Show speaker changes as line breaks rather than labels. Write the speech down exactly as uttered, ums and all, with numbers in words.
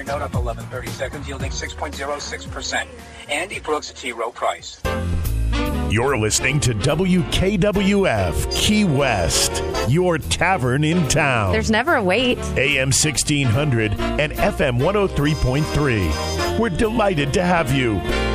ten-year note up eleven thirty seconds, yielding six point zero six percent. Andy Brooks, T. Rowe Price.
You're listening to W K W F Key West, your tavern in town.
There's never a wait.
A M sixteen hundred and F M one oh three point three. We're delighted to have you.